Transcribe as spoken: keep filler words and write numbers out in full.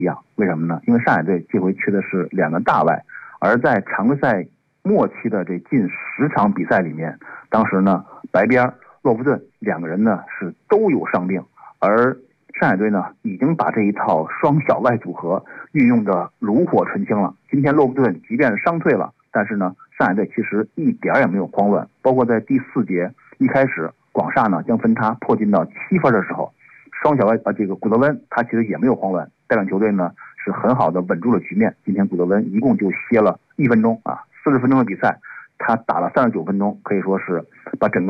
一样。为什么呢？因为上海队这回缺的是两个大外，而在常规赛末期的这近十场比赛里面，当时呢白边、洛夫顿两个人呢是都有伤病，而上海队呢已经把这一套双小外组合运用的炉火纯青了。今天洛夫顿即便是伤退了，但是呢上海队其实一点也没有慌乱，包括在第四节一开始广厦呢将分差迫近到七分的时候，双小外啊这个古德温他其实也没有慌乱，带领球队呢是很好的稳住了局面。今天古德温一共就歇了一分钟啊，四十分钟的比赛他打了三十九分钟，可以说是把整个